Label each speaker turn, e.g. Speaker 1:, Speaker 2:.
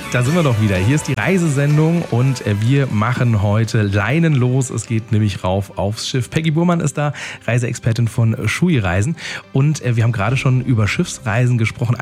Speaker 1: Da sind wir doch wieder. Hier ist die Reisesendung und wir machen heute Leinen los. Es geht nämlich rauf aufs Schiff. Peggy Burmann ist da, Reiseexpertin von Shui Reisen. Und wir haben gerade schon über Schiffsreisen gesprochen.